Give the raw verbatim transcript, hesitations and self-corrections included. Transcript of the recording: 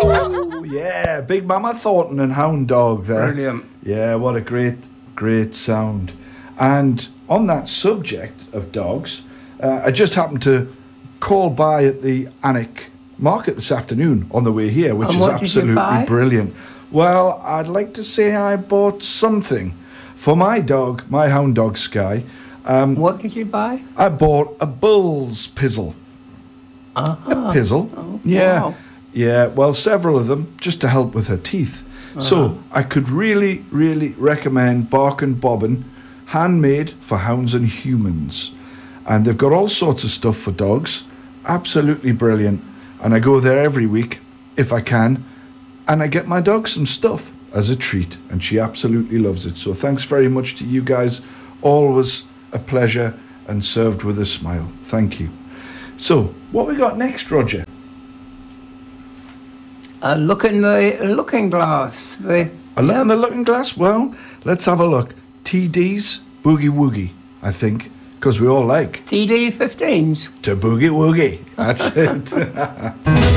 Oh, yeah. Big Mama Thornton and Hound Dog there. Brilliant. Yeah, what a great, great sound. And on that subject of dogs, uh, I just happened to call by at the Alnwick Market this afternoon on the way here, which And is what did you absolutely buy? brilliant. Well, I'd like to say I bought something for my dog, my hound dog Sky. Um, What did you buy? I bought a bull's pizzle. Uh-huh. A pizzle. Oh, yeah. wow. Yeah, well, several of them, just to help with her teeth. Uh-huh. So I could really, really recommend Bark and Bobbin, handmade for hounds and humans. And they've got all sorts of stuff for dogs. Absolutely brilliant. And I go there every week, if I can, and I get my dog some stuff as a treat. And she absolutely loves it. So thanks very much to you guys. Always a pleasure and served with a smile. Thank you. So, what we got next, Roger? A look in the looking glass. The, A look in the looking glass? Well, let's have a look. T D's Boogie Woogie, I think, because we all like T D fifteens. to boogie woogie. That's it.